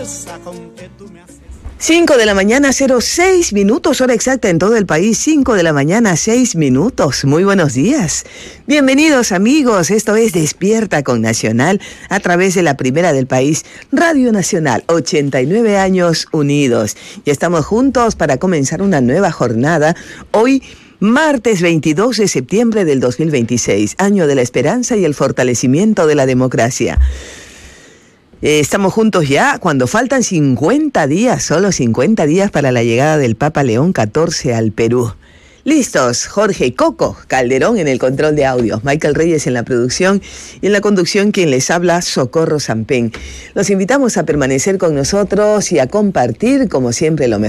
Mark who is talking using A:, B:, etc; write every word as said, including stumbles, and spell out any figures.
A: cinco de la mañana, cero seis minutos, hora exacta en todo el país, cinco de la mañana, seis minutos. Muy buenos días. Bienvenidos amigos, esto es Despierta con Nacional a través de la primera del país, Radio Nacional, ochenta y nueve años unidos. Y estamos juntos para comenzar una nueva jornada, hoy martes veintidós de septiembre del dos mil veintiséis, año de la esperanza y el fortalecimiento de la democracia. Estamos juntos ya cuando faltan cincuenta días, solo cincuenta días para la llegada del Papa León catorce al Perú. Listos, Jorge Coco Calderón en el control de audio, Michael Reyes en la producción y en la conducción quien les habla, Socorro Sampén. Los invitamos a permanecer con nosotros y a compartir como siempre lo mejor.